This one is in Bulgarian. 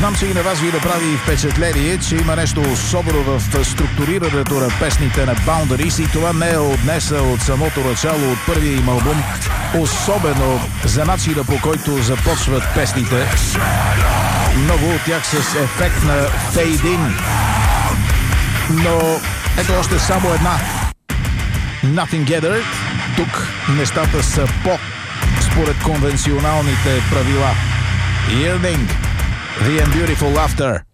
знам, че и на вас ви направи впечатление, че има нещо особено в структурирането на песните на Boundaries и това не е от днес, а от самото начало, от първия им албум. Особено за начина, по който започват песните. Много от тях с ефект на фейд-ин. Но ето още само една. Nothing Gathered. Тук нещата са според конвенционалните правила. Yearning, The and Beautiful Laughter.